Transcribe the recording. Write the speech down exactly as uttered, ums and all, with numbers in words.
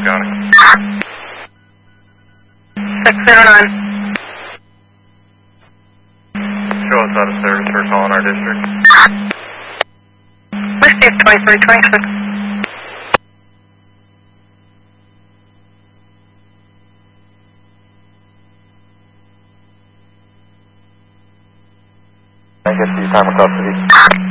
County. six zero nine. Show us out of service for a call in our district. Received twenty-three twenty-six. I guess you time across city.